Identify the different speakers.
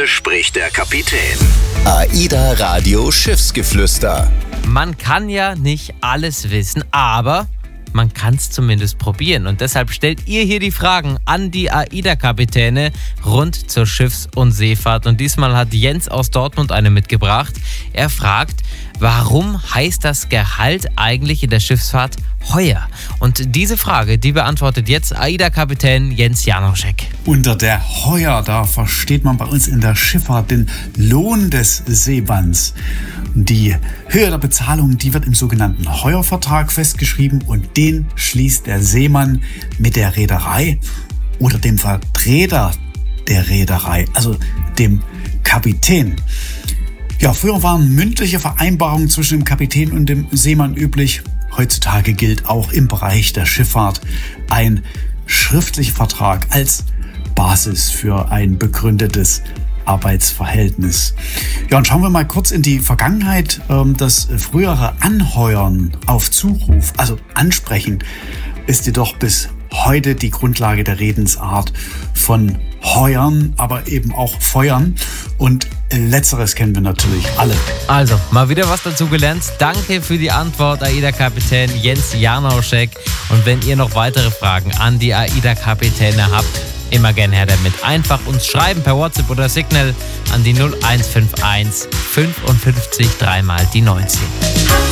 Speaker 1: spricht der Kapitän.
Speaker 2: AIDA Radio Schiffsgeflüster.
Speaker 3: Man kann ja nicht alles wissen, aber man kann es zumindest probieren. Und deshalb stellt ihr hier die Fragen an die AIDA-Kapitäne rund zur Schiffs- und Seefahrt. Und diesmal hat Jens aus Dortmund eine mitgebracht. Er fragt, warum heißt das Gehalt eigentlich in der Schiffsfahrt Heuer? Und diese Frage, die beantwortet jetzt AIDA-Kapitän Jens Janoschek.
Speaker 4: Unter der Heuer, da versteht man bei uns in der Schifffahrt den Lohn des Seemanns. Die Höhe der Bezahlung, die wird im sogenannten Heuervertrag festgeschrieben und den schließt der Seemann mit der Reederei oder dem Vertreter der Reederei, also dem Kapitän. Ja, früher waren mündliche Vereinbarungen zwischen dem Kapitän und dem Seemann üblich. Heutzutage gilt auch im Bereich der Schifffahrt ein schriftlicher Vertrag als Basis für ein begründetes Arbeitsverhältnis. Ja, und schauen wir mal kurz in die Vergangenheit. Das frühere Anheuern auf Zuruf, also ansprechen, ist jedoch bis heute die Grundlage der Redensart von heuern, aber eben auch feuern. Und letzteres kennen wir natürlich alle.
Speaker 3: Also, mal wieder was dazu gelernt. Danke für die Antwort, AIDA-Kapitän Jens Janoschek. Und wenn ihr noch weitere Fragen an die AIDA-Kapitäne habt, immer gern her damit. Einfach uns schreiben per WhatsApp oder Signal an die 0151 55 3 mal die 19.